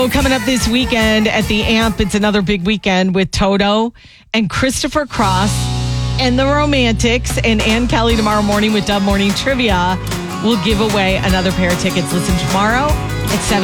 So coming up this weekend at the AMP, it's another big weekend with Toto and Christopher Cross and the Romantics, and Ann Kelly tomorrow morning with Dub Morning Trivia. We'll give away another pair of tickets. Listen tomorrow at 7.